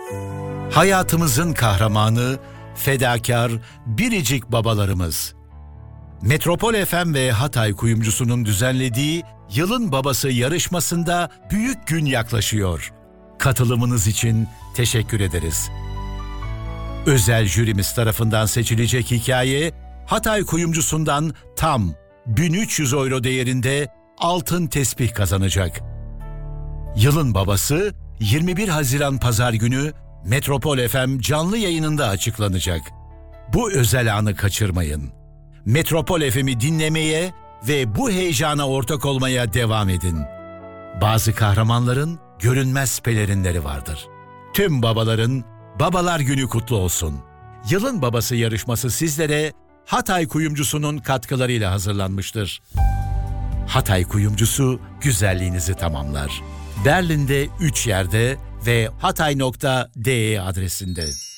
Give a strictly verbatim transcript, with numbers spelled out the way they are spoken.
Hayatımızın kahramanı, fedakar, biricik babalarımız. Metropol F M ve Hatay Kuyumcusu'nun düzenlediği Yılın Babası yarışmasında büyük gün yaklaşıyor. Katılımınız için teşekkür ederiz. Özel jürimiz tarafından seçilecek hikaye, Hatay Kuyumcusu'ndan tam bin üç yüz euro değerinde altın tespih kazanacak. Yılın Babası yirmi bir Haziran Pazar günü Metropol F M canlı yayınında açıklanacak. Bu özel anı kaçırmayın. Metropol F M'i dinlemeye ve bu heyecana ortak olmaya devam edin. Bazı kahramanların görünmez pelerinleri vardır. Tüm babaların Babalar Günü kutlu olsun. Yılın Babası yarışması sizlere Hatay Kuyumcusu'nun katkılarıyla hazırlanmıştır. Hatay Kuyumcusu güzelliğinizi tamamlar. Berlin'de üç yerde ve hatay nokta de adresinde.